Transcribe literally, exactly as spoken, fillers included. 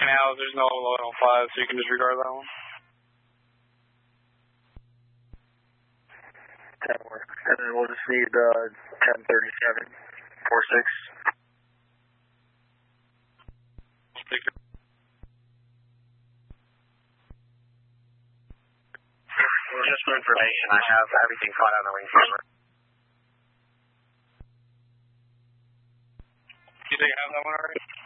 canals, there's no load on five, so you can disregard that one. ten more. And then we'll just need uh, ten thirty-seven, four six. Speaker. Just for information, I have everything caught on the wing camera. You think I have that one already?